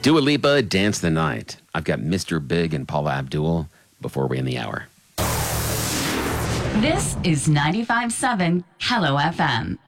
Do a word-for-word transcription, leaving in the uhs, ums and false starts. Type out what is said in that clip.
Dua Lipa, Dance the Night. I've got Mister Big and Paula Abdul before we end the hour. This is ninety-five point seven Hello F M.